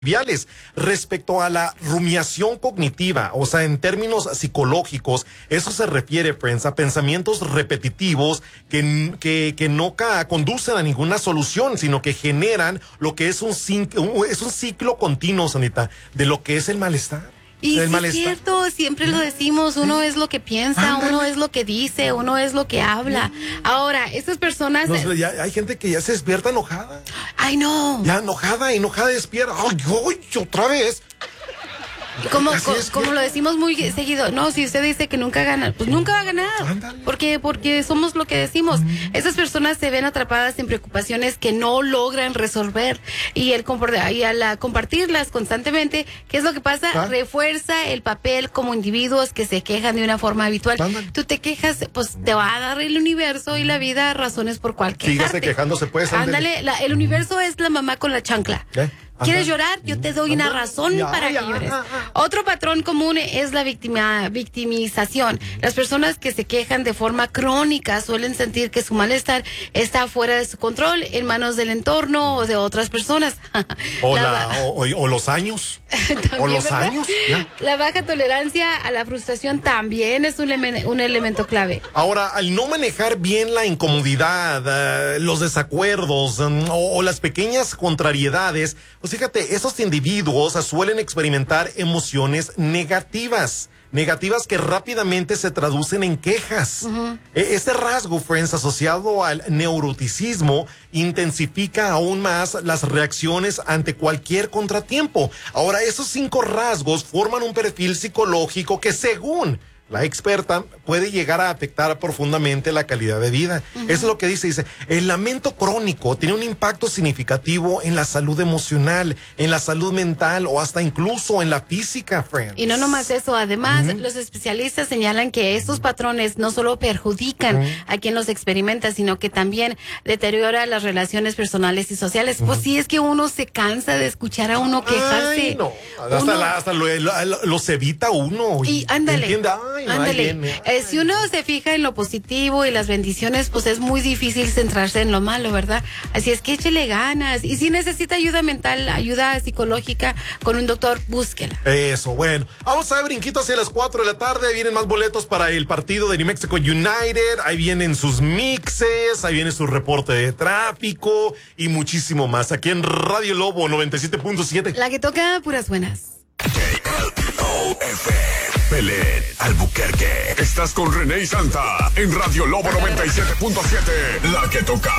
triviales. Respecto a la rumiación cognitiva, o sea, en términos psicológicos, eso se refiere, Friends, a pensamientos repetitivos que no conducen a ninguna solución, sino que generan lo que es un ciclo continuo, Sanita, de lo que es el malestar. Y sí, es cierto, siempre lo decimos, uno es lo que piensa, uno es lo que dice, uno es lo que habla. Ahora, estas personas... hay gente que ya se despierta enojada. ¡Ay, no! Ya enojada despierta. ¡Ay, otra vez! Como lo decimos muy seguido, no, si usted dice que nunca gana, pues nunca va a ganar. Ándale. Porque somos lo que decimos. Esas personas se ven atrapadas en preocupaciones que no logran resolver. Y al compartirlas constantemente, ¿qué es lo que pasa? Refuerza el papel como individuos que se quejan de una forma habitual. Ándale. Tú te quejas, pues te va a dar el universo y la vida razones por cual quejarte. Sígase quejándose, pues. Ándale, el universo es la mamá con la chancla. ¿Quieres llorar? Yo te doy una razón para que llores. Otro patrón común es la victimización. Las personas que se quejan de forma crónica suelen sentir que su malestar está fuera de su control, en manos del entorno o de otras personas. O los años. También, o los ¿verdad? años. La baja tolerancia a la frustración también es un elemento clave. Ahora, al no manejar bien la incomodidad, los desacuerdos o las pequeñas contrariedades, pues fíjate, esos individuos suelen experimentar emociones negativas que rápidamente se traducen en quejas. Este rasgo, Friends, asociado al neuroticismo, intensifica aún más las reacciones ante cualquier contratiempo. Ahora, esos 5 rasgos forman un perfil psicológico que, según la experta, puede llegar a afectar profundamente la calidad de vida. Eso es lo que dice, el lamento crónico tiene un impacto significativo en la salud emocional, en la salud mental o hasta incluso en la física, Friends. Y no nomás eso, además, los especialistas señalan que estos patrones no solo perjudican a quien los experimenta, sino que también deteriora las relaciones personales y sociales. Pues sí, es que uno se cansa de escuchar a uno quejarse. Ay, no. Hasta los evita uno. Y ándale. ¿Entiende? Ándale, si uno se fija en lo positivo y las bendiciones, pues es muy difícil centrarse en lo malo, ¿verdad? Así es que échele ganas. Y si necesita ayuda mental, ayuda psicológica con un doctor, búsquela. Eso, bueno. Vamos a ver, brinquito hacia las 4 de la tarde. Vienen más boletos para el partido de New Mexico United. Ahí vienen sus mixes, ahí viene su reporte de tráfico y muchísimo más. Aquí en Radio Lobo 97.7. La que toca puras buenas. Pelén, Albuquerque. Estás con René y Santa en Radio Lobo 97.7. La que toca